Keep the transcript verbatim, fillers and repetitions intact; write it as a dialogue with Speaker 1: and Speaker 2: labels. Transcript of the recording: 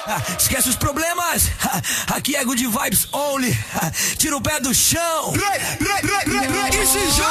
Speaker 1: Esquece os problemas. Aqui é Good Vibes Only. Tira o pé do chão. E se joga.